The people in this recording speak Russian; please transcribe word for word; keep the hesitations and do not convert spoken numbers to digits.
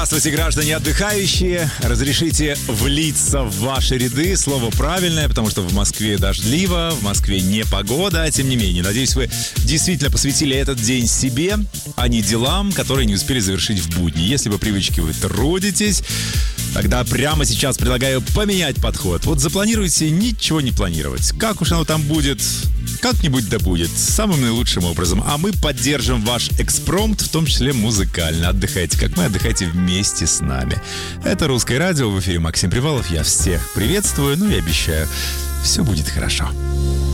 Здравствуйте, граждане отдыхающие. Разрешите влиться в ваши ряды. Слово правильное, потому что в Москве дождливо, в Москве непогода. Тем не менее, надеюсь, вы действительно посвятили этот день себе, а не делам, которые не успели завершить в будни. Если по привычке вы трудитесь, тогда прямо сейчас предлагаю поменять подход. Вот запланируйте ничего не планировать. Как уж оно там будет, как-нибудь да будет, самым наилучшим образом. А мы поддержим ваш экспромт, в том числе музыкально. Отдыхайте, как мы, отдыхайте вместе с нами. Это «Русское радио», в эфире Максим Привалов. Я всех приветствую, ну и обещаю, все будет хорошо.